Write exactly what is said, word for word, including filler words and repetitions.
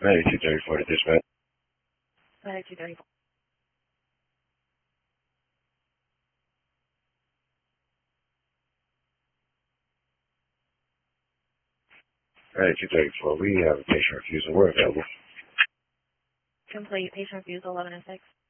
Ready two thirty-four to dispatch. Ready two thirty-four. Ready two thirty-four. We have a patient refusal. We're available. Complete. Patient refusal eleven and six.